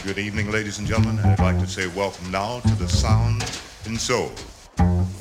Good evening, ladies and gentlemen, and I'd like to say welcome now to the Sound and Soul.